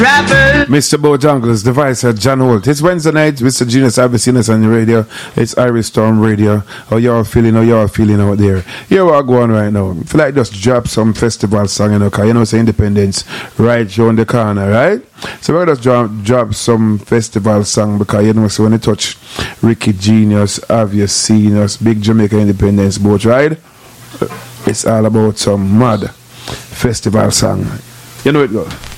Mr. Bojangles, the vice at John Holt. It's Wednesday night, Mr. Genius, I've seen us on the radio. It's Irish Storm Radio. How y'all feeling out there? Here we are going right now. I feel like just drop some festival song, because it's Independence right around the corner, right? So we're just drop some festival song because, so when you touch Ricky Genius, Obvious Seniors, Big Jamaica Independence boat, right? It's all about some mad festival song. You know it goes.